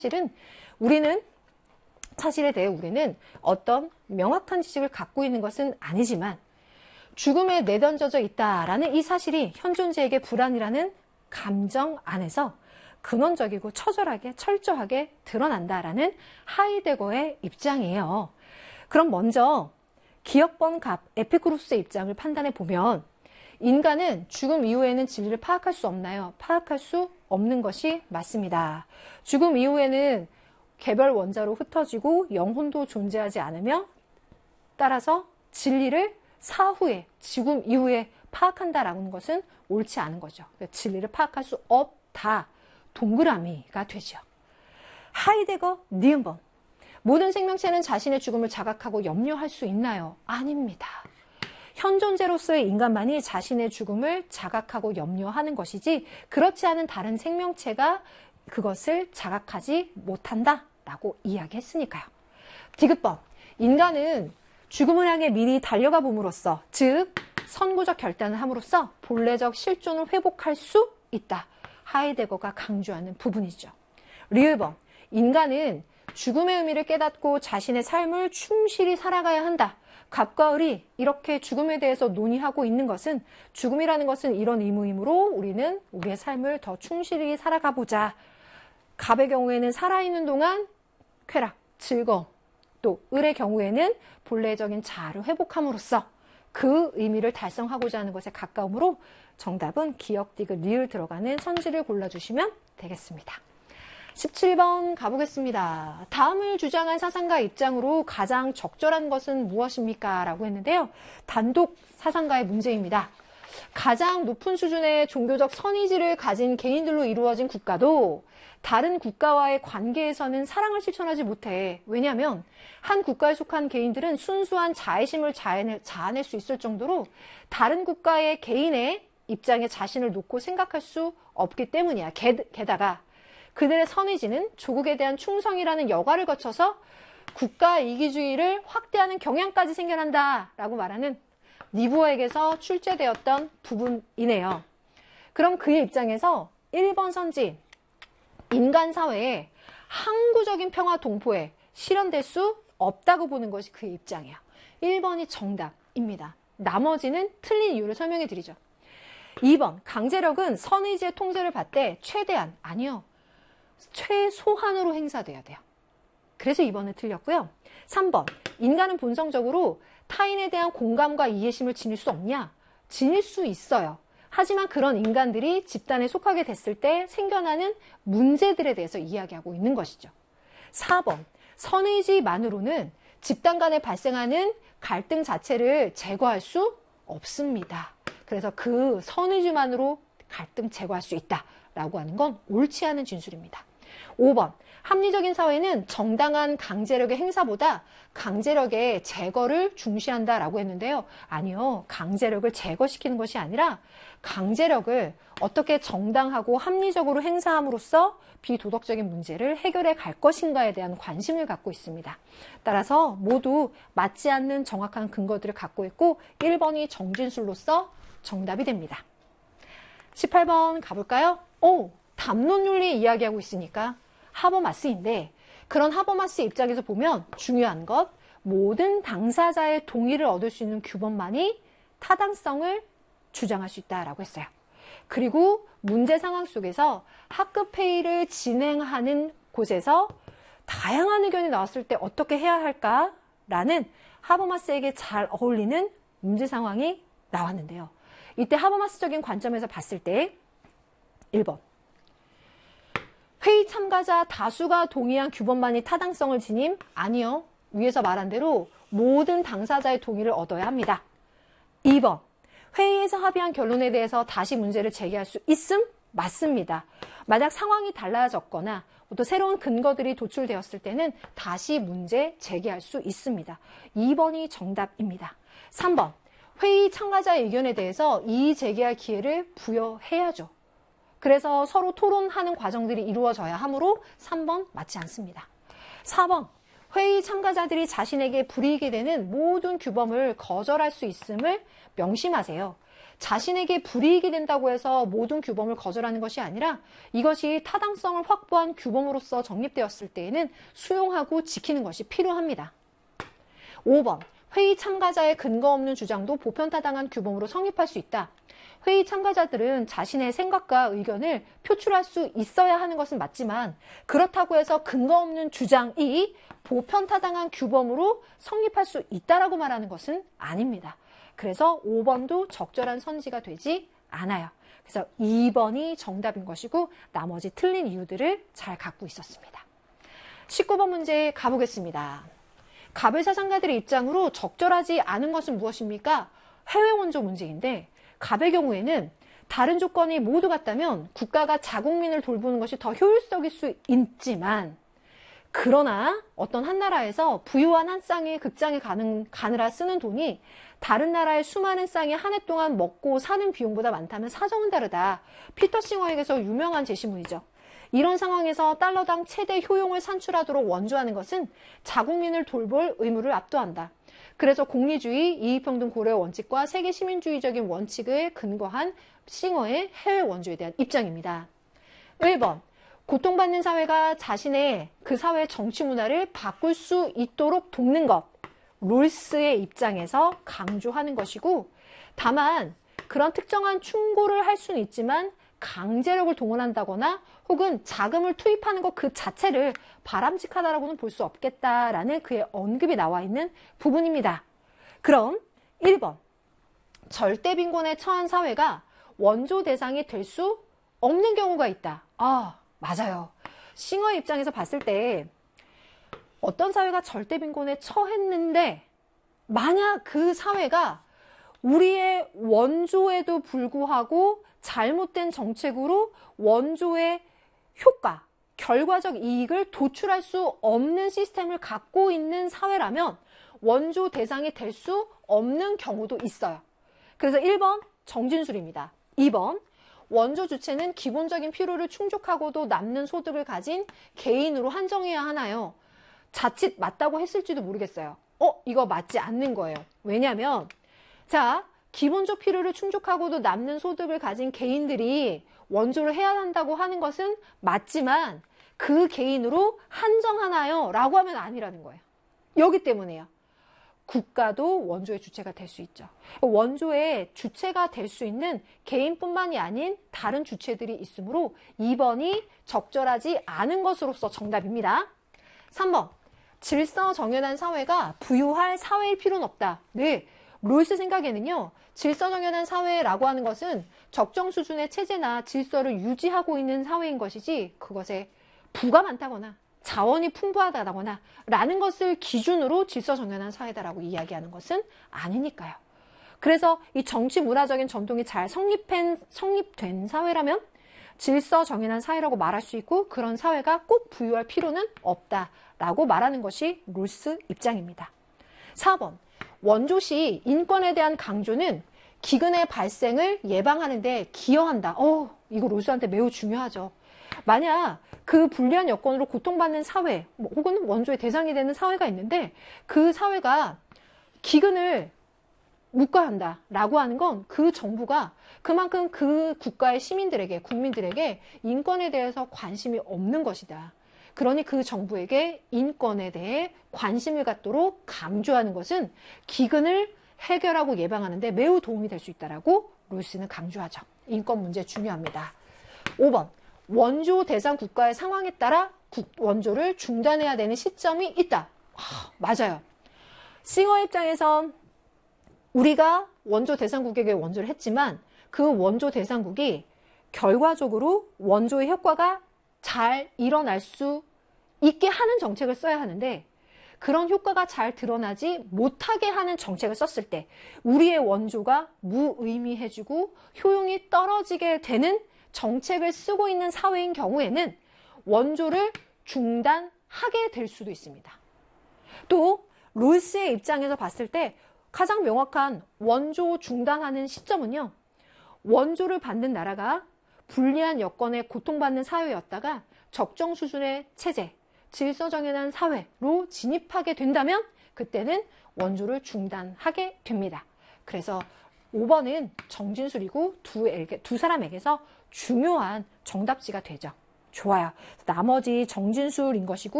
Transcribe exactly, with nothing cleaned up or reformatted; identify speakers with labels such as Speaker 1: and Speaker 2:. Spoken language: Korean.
Speaker 1: 사실은 우리는 사실에 대해 우리는 어떤 명확한 지식을 갖고 있는 것은 아니지만 죽음에 내던져져 있다라는 이 사실이 현존자에게 불안이라는 감정 안에서 근원적이고 처절하게 철저하게 드러난다라는 하이데거의 입장이에요. 그럼 먼저 기억번 갑 에피쿠로스의 입장을 판단해 보면 인간은 죽음 이후에는 진리를 파악할 수 없나요? 파악할 수 없는 것이 맞습니다. 죽음 이후에는 개별 원자로 흩어지고 영혼도 존재하지 않으며 따라서 진리를 사후에, 죽음 이후에 파악한다라는 것은 옳지 않은 거죠. 진리를 파악할 수 없다. 동그라미가 되죠. 하이데거, 니은번. 모든 생명체는 자신의 죽음을 자각하고 염려할 수 있나요? 아닙니다. 현존재로서의 인간만이 자신의 죽음을 자각하고 염려하는 것이지 그렇지 않은 다른 생명체가 그것을 자각하지 못한다라고 이야기했으니까요. 디귿번. 인간은 죽음을 향해 미리 달려가 봄으로써 즉 선구적 결단을 함으로써 본래적 실존을 회복할 수 있다. 하이데거가 강조하는 부분이죠. 리을번. 인간은 죽음의 의미를 깨닫고 자신의 삶을 충실히 살아가야 한다. 갑과 을이 이렇게 죽음에 대해서 논의하고 있는 것은 죽음이라는 것은 이런 의무이므로 우리는 우리의 삶을 더 충실히 살아가 보자. 갑의 경우에는 살아있는 동안 쾌락, 즐거움, 또 을의 경우에는 본래적인 자아를 회복함으로써 그 의미를 달성하고자 하는 것에 가까우므로 정답은 기역, 디귿, 리을 들어가는 선지를 골라주시면 되겠습니다. 십칠 번 가보겠습니다. 다음을 주장한 사상가 입장으로 가장 적절한 것은 무엇입니까? 라고 했는데요. 단독 사상가의 문제입니다. 가장 높은 수준의 종교적 선의지를 가진 개인들로 이루어진 국가도 다른 국가와의 관계에서는 사랑을 실천하지 못해. 왜냐하면 한 국가에 속한 개인들은 순수한 자애심을 자아낼, 자아낼 수 있을 정도로 다른 국가의 개인의 입장에 자신을 놓고 생각할 수 없기 때문이야. 게, 게다가 그들의 선의지는 조국에 대한 충성이라는 여과를 거쳐서 국가 이기주의를 확대하는 경향까지 생겨난다라고 말하는 니부어에게서 출제되었던 부분이네요. 그럼 그의 입장에서 일 번 선지, 인간 사회에 항구적인 평화 동포에 실현될 수 없다고 보는 것이 그의 입장이에요. 일 번이 정답입니다. 나머지는 틀린 이유를 설명해 드리죠. 이 번, 강제력은 선의지의 통제를 받되 최대한, 아니요. 최소한으로 행사돼야 돼요. 그래서 이 번은 틀렸고요. 삼 번, 인간은 본성적으로 타인에 대한 공감과 이해심을 지닐 수 없냐? 지닐 수 있어요. 하지만 그런 인간들이 집단에 속하게 됐을 때 생겨나는 문제들에 대해서 이야기하고 있는 것이죠. 사 번, 선의지만으로는 집단 간에 발생하는 갈등 자체를 제거할 수 없습니다. 그래서 그 선의지만으로 갈등 제거할 수 있다라고 하는 건 옳지 않은 진술입니다. 오 번, 합리적인 사회는 정당한 강제력의 행사보다 강제력의 제거를 중시한다라고 했는데요. 아니요, 강제력을 제거시키는 것이 아니라 강제력을 어떻게 정당하고 합리적으로 행사함으로써 비도덕적인 문제를 해결해 갈 것인가에 대한 관심을 갖고 있습니다. 따라서 모두 맞지 않는 정확한 근거들을 갖고 있고 일 번이 정진술로서 정답이 됩니다. 십팔 번 가볼까요? 오, 담론윤리 이야기하고 있으니까 하버마스인데 그런 하버마스 입장에서 보면 중요한 것, 모든 당사자의 동의를 얻을 수 있는 규범만이 타당성을 주장할 수 있다라고 했어요. 그리고 문제 상황 속에서 학급 회의를 진행하는 곳에서 다양한 의견이 나왔을 때 어떻게 해야 할까라는 하버마스에게 잘 어울리는 문제 상황이 나왔는데요. 이때 하버마스적인 관점에서 봤을 때 일 번, 회의 참가자 다수가 동의한 규범만이 타당성을 지님? 아니요. 위에서 말한 대로 모든 당사자의 동의를 얻어야 합니다. 이 번, 회의에서 합의한 결론에 대해서 다시 문제를 제기할 수 있음? 맞습니다. 만약 상황이 달라졌거나 또 새로운 근거들이 도출되었을 때는 다시 문제 제기할 수 있습니다. 이 번이 정답입니다. 삼 번, 회의 참가자의 의견에 대해서 이의 제기할 기회를 부여해야죠. 그래서 서로 토론하는 과정들이 이루어져야 하므로 삼 번 맞지 않습니다. 사 번, 회의 참가자들이 자신에게 불이익이 되는 모든 규범을 거절할 수 있음을 명심하세요. 자신에게 불이익이 된다고 해서 모든 규범을 거절하는 것이 아니라 이것이 타당성을 확보한 규범으로서 정립되었을 때에는 수용하고 지키는 것이 필요합니다. 오 번. 회의 참가자의 근거 없는 주장도 보편타당한 규범으로 성립할 수 있다. 회의 참가자들은 자신의 생각과 의견을 표출할 수 있어야 하는 것은 맞지만 그렇다고 해서 근거 없는 주장이 보편타당한 규범으로 성립할 수 있다라고 말하는 것은 아닙니다. 그래서 오 번도 적절한 선지가 되지 않아요. 그래서 이 번이 정답인 것이고 나머지 틀린 이유들을 잘 갖고 있었습니다. 십구 번 문제 가보겠습니다. 가벨 사상가들의 입장으로 적절하지 않은 것은 무엇입니까? 해외 원조 문제인데 가벨 경우에는 다른 조건이 모두 같다면 국가가 자국민을 돌보는 것이 더 효율적일 수 있지만 그러나 어떤 한 나라에서 부유한 한 쌍이 극장에 가는, 가느라 쓰는 돈이 다른 나라의 수많은 쌍이 한 해 동안 먹고 사는 비용보다 많다면 사정은 다르다. 피터 싱어에게서 유명한 제시문이죠. 이런 상황에서 달러당 최대 효용을 산출하도록 원조하는 것은 자국민을 돌볼 의무를 압도한다. 그래서 공리주의, 이익평등 고려 원칙과 세계 시민주의적인 원칙에 근거한 싱어의 해외 원조에 대한 입장입니다. 일 번. 고통받는 사회가 자신의 그 사회의 정치 문화를 바꿀 수 있도록 돕는 것. 롤스의 입장에서 강조하는 것이고 다만 그런 특정한 충고를 할 수는 있지만 강제력을 동원한다거나 혹은 자금을 투입하는 것 그 자체를 바람직하다라고는 볼 수 없겠다라는 그의 언급이 나와 있는 부분입니다. 그럼 일 번. 절대 빈곤에 처한 사회가 원조 대상이 될 수 없는 경우가 있다. 아, 맞아요. 싱어의 입장에서 봤을 때 어떤 사회가 절대 빈곤에 처했는데 만약 그 사회가 우리의 원조에도 불구하고 잘못된 정책으로 원조의 효과, 결과적 이익을 도출할 수 없는 시스템을 갖고 있는 사회라면 원조 대상이 될 수 없는 경우도 있어요. 그래서 일 번 정진술입니다. 이 번 원조 주체는 기본적인 필요를 충족하고도 남는 소득을 가진 개인으로 한정해야 하나요? 자칫 맞다고 했을지도 모르겠어요. 어? 이거 맞지 않는 거예요. 왜냐하면 자, 기본적 필요를 충족하고도 남는 소득을 가진 개인들이 원조를 해야 한다고 하는 것은 맞지만 그 개인으로 한정하나요? 라고 하면 아니라는 거예요. 여기 때문에요. 국가도 원조의 주체가 될 수 있죠. 원조의 주체가 될 수 있는 개인뿐만이 아닌 다른 주체들이 있으므로 이 번이 적절하지 않은 것으로서 정답입니다. 삼 번. 질서 정연한 사회가 부유할 사회일 필요는 없다. 네, 롤스 생각에는요. 질서 정연한 사회라고 하는 것은 적정 수준의 체제나 질서를 유지하고 있는 사회인 것이지 그것에 부가 많다거나 자원이 풍부하다거나 라는 것을 기준으로 질서 정연한 사회다라고 이야기하는 것은 아니니까요. 그래서 이 정치 문화적인 전통이 잘 성립한, 성립된 사회라면 질서 정연한 사회라고 말할 수 있고 그런 사회가 꼭 부유할 필요는 없다라고 말하는 것이 롤스 입장입니다. 사 번. 원조시 인권에 대한 강조는 기근의 발생을 예방하는 데 기여한다. 어, 이거 롤스한테 매우 중요하죠. 만약 그 불리한 여건으로 고통받는 사회 혹은 원조의 대상이 되는 사회가 있는데 그 사회가 기근을 묵과한다 라고 하는 건 그 정부가 그만큼 그 국가의 시민들에게 국민들에게 인권에 대해서 관심이 없는 것이다. 그러니 그 정부에게 인권에 대해 관심을 갖도록 강조하는 것은 기근을 해결하고 예방하는 데 매우 도움이 될 수 있다라고 롤스는 강조하죠. 인권 문제 중요합니다. 오 번. 원조 대상 국가의 상황에 따라 원조를 중단해야 되는 시점이 있다. 아, 맞아요. 싱어 입장에선 우리가 원조 대상국에게 원조를 했지만 그 원조 대상국이 결과적으로 원조의 효과가 잘 일어날 수 있게 하는 정책을 써야 하는데 그런 효과가 잘 드러나지 못하게 하는 정책을 썼을 때 우리의 원조가 무의미해지고 효용이 떨어지게 되는 정책을 쓰고 있는 사회인 경우에는 원조를 중단하게 될 수도 있습니다. 또 롤스의 입장에서 봤을 때 가장 명확한 원조 중단하는 시점은요. 원조를 받는 나라가 불리한 여건에 고통받는 사회였다가 적정 수준의 체제, 질서 정연한 사회로 진입하게 된다면 그때는 원조를 중단하게 됩니다. 그래서 오 번은 정진술이고 두, 두 사람에게서 중요한 정답지가 되죠. 좋아요. 나머지 정진술인 것이고